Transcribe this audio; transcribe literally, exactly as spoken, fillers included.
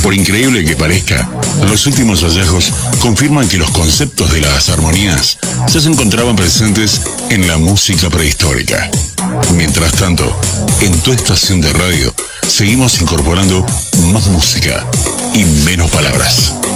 Por increíble que parezca, los últimos hallazgos confirman que los conceptos de las armonías ya se encontraban presentes en la música prehistórica. Mientras tanto, en tu estación de radio, seguimos incorporando más música y menos palabras.